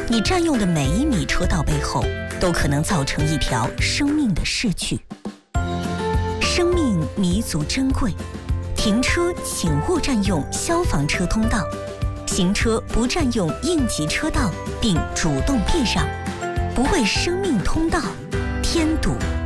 你占用的每一米车道背后，都可能造成一条生命的逝去。生命弥足珍贵，停车请勿占用消防车通道，行车不占用应急车道，并主动避让，不为生命通道添堵。